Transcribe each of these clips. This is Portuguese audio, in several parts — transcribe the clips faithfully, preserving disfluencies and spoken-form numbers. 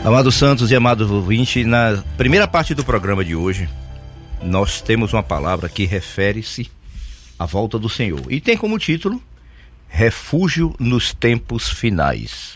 Amados santos e amados ouvintes, na primeira parte do programa de hoje, nós temos uma palavra que refere-se à volta do Senhor. E tem como título, Refúgio nos Tempos Finais.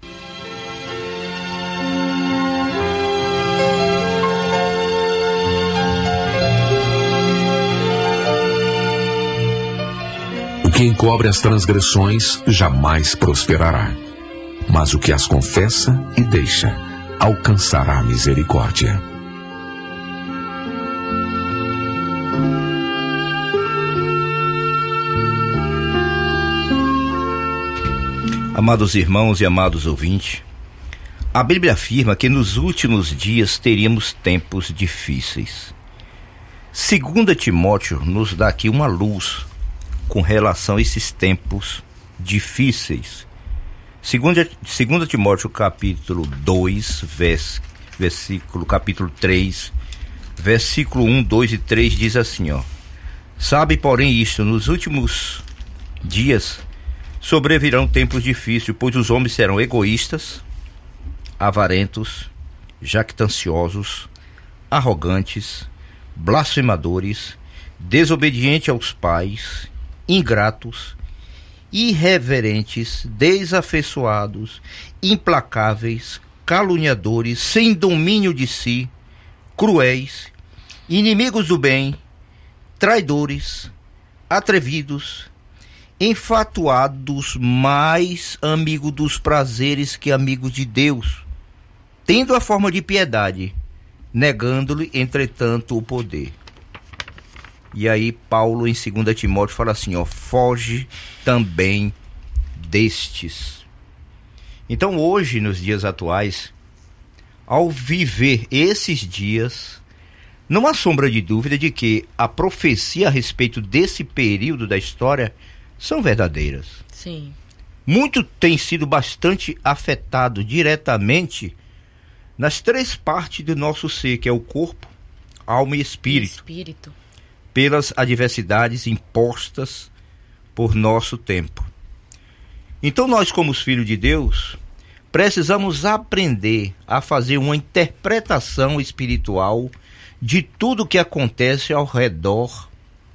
O que encobre as transgressões jamais prosperará, mas o que as confessa e deixa alcançará a misericórdia. Amados irmãos e amados ouvintes, a Bíblia afirma que nos últimos dias teríamos tempos difíceis. Segunda Timóteo nos dá aqui uma luz com relação a esses tempos difíceis. Segunda, segunda Timóteo capítulo dois, vers, versículo, capítulo três, versículo um, dois e três diz assim, ó. Sabe, porém, isto, nos últimos dias sobrevirão tempos difíceis, pois os homens serão egoístas, avarentos, jactanciosos, arrogantes, blasfemadores, desobedientes aos pais, ingratos, irreverentes, desafeiçoados, implacáveis, caluniadores, sem domínio de si, cruéis, inimigos do bem, traidores, atrevidos, enfatuados, mais amigos dos prazeres que amigos de Deus, tendo a forma de piedade, negando-lhe, entretanto, o poder. E aí Paulo em segunda Timóteo fala assim, ó, foge também destes. Então hoje, nos dias atuais, ao viver esses dias, não há sombra de dúvida de que a profecia a respeito desse período da história são verdadeiras. Sim. Muito tem sido bastante afetado diretamente nas três partes do nosso ser, que é o corpo, alma e espírito. Espírito. Pelas adversidades impostas por nosso tempo. Então nós, como os filhos de Deus, precisamos aprender a fazer uma interpretação espiritual de tudo que acontece ao redor,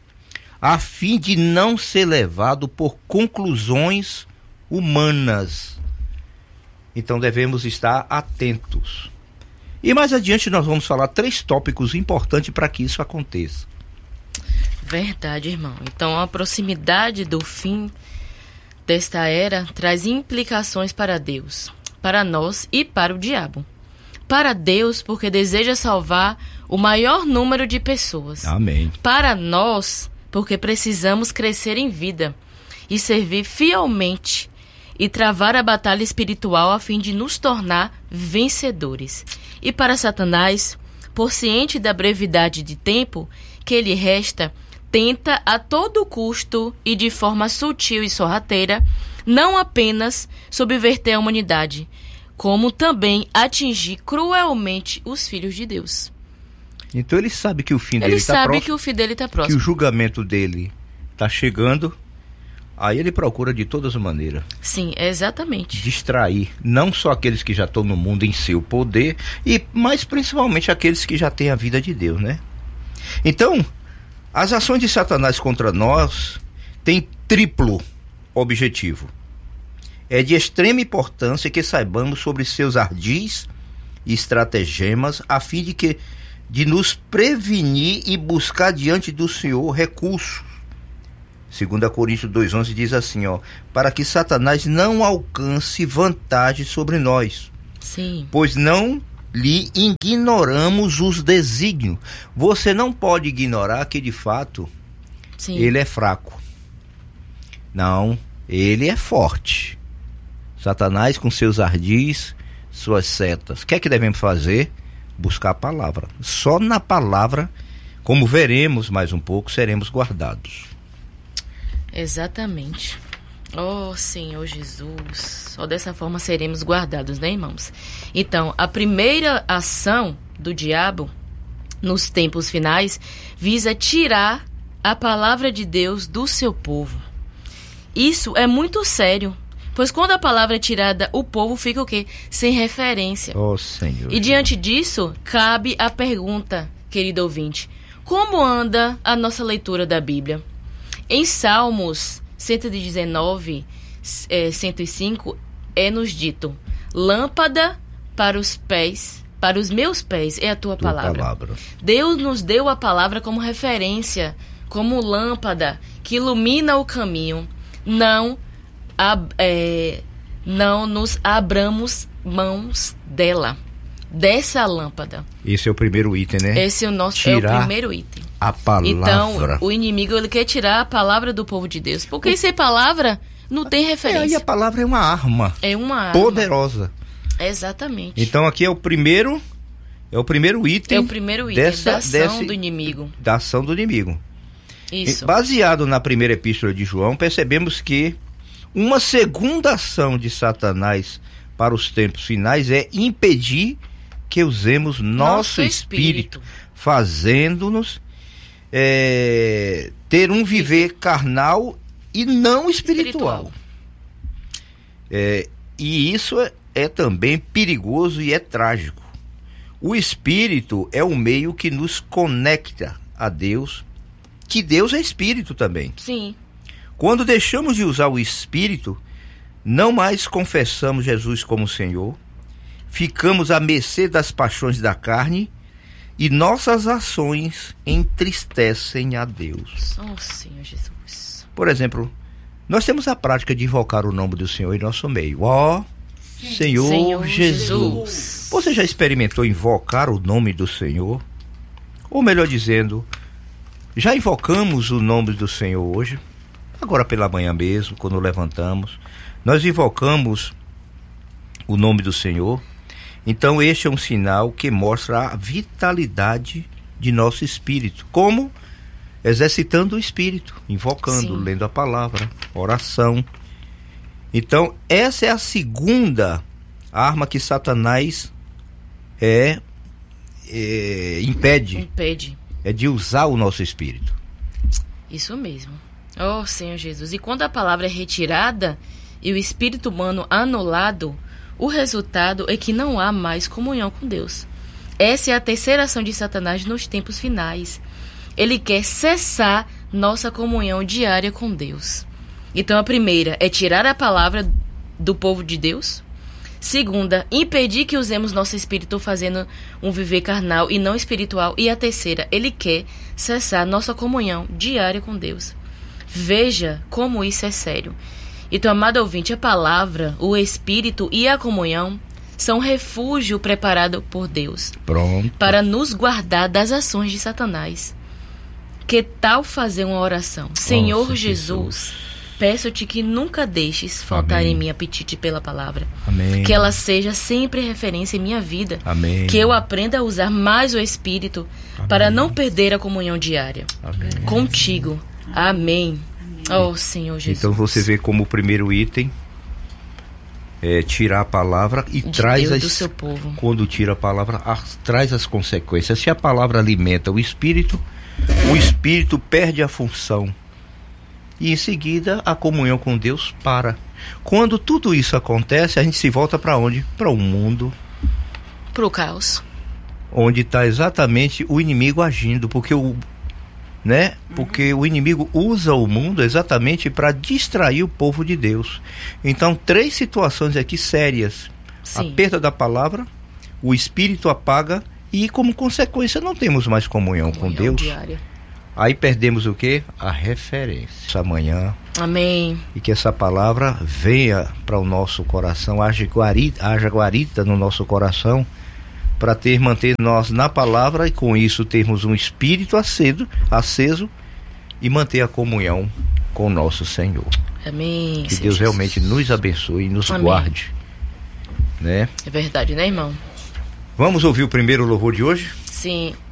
a fim de não ser levado por conclusões humanas. Então devemos estar atentos. E mais adiante nós vamos falar três tópicos importantes para que isso aconteça. Verdade, irmão. Então, a proximidade do fim desta era traz implicações para Deus, para nós e para o diabo. Para Deus, porque deseja salvar o maior número de pessoas. Amém. Para nós, porque precisamos crescer em vida e servir fielmente e travar a batalha espiritual a fim de nos tornar vencedores. E para Satanás, por ciente da brevidade de tempo que lhe resta, tenta a todo custo e de forma sutil e sorrateira não apenas subverter a humanidade, como também atingir cruelmente os filhos de Deus. Então ele sabe que o fim dele Ele está sabe próximo, que o fim dele está que próximo. o julgamento dele está chegando, aí ele procura de todas as maneiras Sim, exatamente. distrair não só aqueles que já estão no mundo em seu poder, e mas principalmente aqueles que já têm a vida de Deus, né? Então, as ações de Satanás contra nós têm triplo objetivo. É de extrema importância que saibamos sobre seus ardis e estratagemas, a fim de, que, de nos prevenir e buscar diante do Senhor recursos. Segunda Coríntios dois, onze diz assim, ó, para que Satanás não alcance vantagem sobre nós. Sim. Pois não lhe ignoramos os desígnios. Você não pode ignorar que de fato Sim. ele é fraco. Não, ele é forte. Satanás com seus ardis, suas setas. O que é que devemos fazer? Buscar a palavra. Só na palavra, como veremos mais um pouco, seremos guardados. Exatamente. Oh, Senhor Jesus, só dessa forma seremos guardados, né, irmãos? Então, a primeira ação do diabo nos tempos finais visa tirar a palavra de Deus do seu povo. Isso é muito sério, Pois quando a palavra é tirada, o povo fica o quê? Sem referência. Oh, Senhor. E diante disso, cabe a pergunta, querido ouvinte: como anda a nossa leitura da Bíblia? Em Salmos cento e dezenove, é, cento e cinco, é nos dito: lâmpada para os pés, para os meus pés é a tua, tua palavra. palavra. Deus nos deu a palavra como referência, como lâmpada que ilumina o caminho. Não, ab, é, não nos abramos mãos dela, dessa lâmpada. Esse é o primeiro item, né? Esse é o nosso Tirar é o primeiro item. A palavra. Então, o inimigo ele quer tirar a palavra do povo de Deus, porque sem palavra não tem referência. É, e a palavra é uma arma. É uma arma poderosa. Exatamente. Então aqui é o primeiro, é o primeiro item. É o primeiro item dessa, da ação desse, do inimigo. Da ação do inimigo. Isso. Baseado na primeira epístola de João, percebemos que uma segunda ação de Satanás para os tempos finais é impedir que usemos nosso, nosso espírito, espírito, fazendo-nos é, ter um viver carnal e não espiritual. espiritual. É, e isso é, é também perigoso e é trágico. O espírito é o meio que nos conecta a Deus, que Deus é espírito também. Sim. Quando deixamos de usar o espírito, não mais confessamos Jesus como Senhor, ficamos à mercê das paixões da carne e nossas ações entristecem a Deus. Oh, Senhor Jesus. Por exemplo, nós temos a prática de invocar o nome do Senhor em nosso meio. Ó, oh, Senhor, Senhor Jesus. Jesus. Você já experimentou invocar o nome do Senhor? Ou melhor dizendo, já invocamos o nome do Senhor hoje? Agora pela manhã mesmo, quando levantamos, nós invocamos o nome do Senhor. Então este é um sinal que mostra a vitalidade de nosso espírito. Como? Exercitando o espírito, invocando, Sim. lendo a palavra, oração. Então essa é a segunda arma que Satanás é, é, impede. Impede. É de usar o nosso espírito. Isso mesmo. Oh, Senhor Jesus. E quando a palavra é retirada e o espírito humano anulado, o resultado é que não há mais comunhão com Deus. Essa é a terceira ação de Satanás nos tempos finais. Ele quer cessar nossa comunhão diária com Deus. Então a primeira é tirar a palavra do povo de Deus. Segunda, impedir que usemos nosso espírito fazendo um viver carnal e não espiritual. E a terceira, ele quer cessar nossa comunhão diária com Deus. Veja como isso é sério. Então, amado ouvinte, a palavra, o espírito e a comunhão são refúgio preparado por Deus. Pronto. Para nos guardar das ações de Satanás. Que tal fazer uma oração? Nossa, Senhor Jesus, Jesus, peço-te que nunca deixes faltar Amém. Em mim apetite pela palavra. Amém. Que ela seja sempre referência em minha vida. Amém. Que eu aprenda a usar mais o espírito Amém. Para não perder a comunhão diária. Amém. Contigo. Amém. Oh, Senhor Jesus. Então você vê como o primeiro item é tirar a palavra e de traz Deus, as, do seu povo. Quando tira a palavra, as, traz as consequências. Se a palavra alimenta o espírito, o espírito perde a função. E em seguida a comunhão com Deus para. Quando tudo isso acontece, a gente se volta para onde? Para o mundo. Para o caos. Onde está exatamente o inimigo agindo, porque o Né? Porque uhum. o inimigo usa o mundo exatamente para distrair o povo de Deus. Então, três situações aqui sérias. Sim. A perda da palavra, o espírito apaga e, como consequência, não temos mais comunhão, comunhão com Deus. Diária. Aí perdemos o quê? A referência. Amanhã. Amém. E que essa palavra venha para o nosso coração, haja guarita, haja guarita no nosso coração, para ter, manter nós na palavra e com isso termos um espírito aceso, aceso e manter a comunhão com o nosso Senhor. Amém. Que Deus Jesus. Realmente nos abençoe e nos Amém. Guarde. Né? É verdade, né, irmão? Vamos ouvir o primeiro louvor de hoje? Sim.